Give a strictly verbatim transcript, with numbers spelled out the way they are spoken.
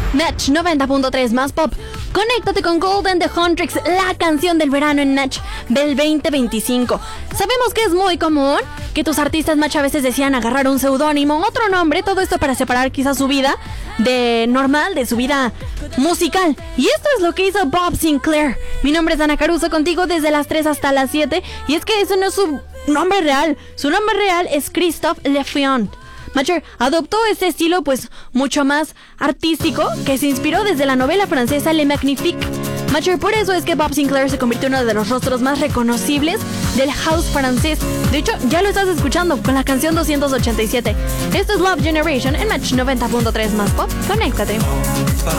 Match noventa punto tres más pop. Conéctate con Golden de Huntrix, la canción del verano en Match del veinte veinticinco. Sabemos que es muy común que tus artistas Match a veces decían agarrar un seudónimo, otro nombre, todo esto para separar quizás su vida de normal, de su vida musical. Y esto es lo que hizo Bob Sinclair. Mi nombre es Ana Caruso, contigo desde las tres hasta las siete. Y es que eso no es su nombre real. Su nombre real es Christophe Lefeant. Matcher adoptó este estilo pues mucho más artístico que se inspiró desde la novela francesa Le Magnifique. Matcher, por eso es que Bob Sinclair se convirtió en uno de los rostros más reconocibles del house francés. De hecho, ya lo estás escuchando con la canción doscientos ochenta y siete. Esto es Love Generation en Match noventa punto tres más pop. Conéctate.